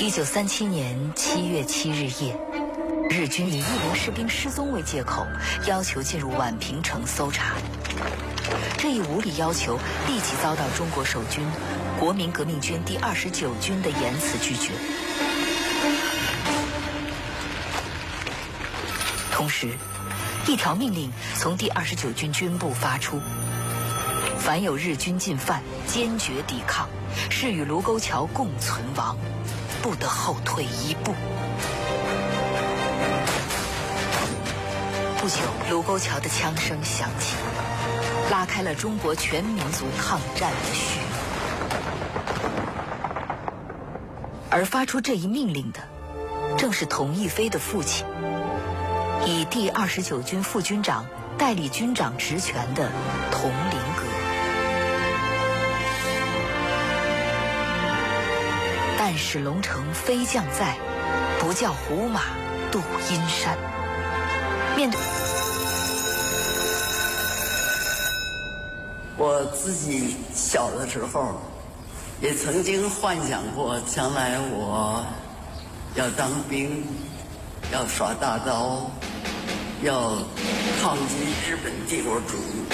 1937年7月7日夜，日军以1名士兵失踪为借口，要求进入宛平城搜查。这一无理要求立即遭到中国守军国民革命军第29军的严词拒绝。同时，一条命令从第29军军部发出：凡有日军进犯，坚决抵抗，誓与卢沟桥共存亡，不得后退一步。不久，卢沟桥的枪声响起，拉开了中国全民族抗战的序幕。而发出这一命令的，正是佟亦飞的父亲，以第29军副军长代理军长职权的佟麟阁。但使龙城飞将在，不教胡马度阴山。面对我自己小的时候，也曾经幻想过将来我要当兵，要耍大刀，要抗击日本帝国主义。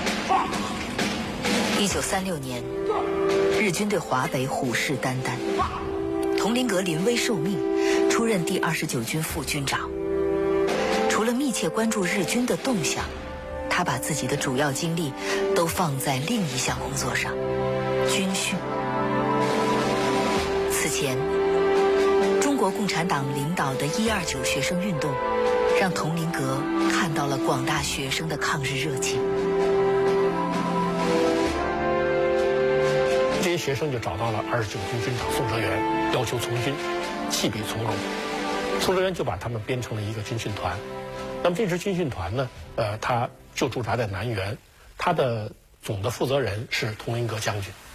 1936年，日军对华北虎视眈眈，佟麟阁临危受命，出任第29军副军长。除了密切关注日军的动向，他把自己的主要精力都放在另一项工作上——军训。此前，中国共产党领导的129学生运动，让佟麟阁看到了广大学生的抗日热情。 这些学生就找到了29军军长宋哲元，要求从军，弃笔从戎。宋哲元就把他们编成了一个军训团。那么这支军训团呢，他就驻扎在南园，他的总的负责人是佟麟阁将军。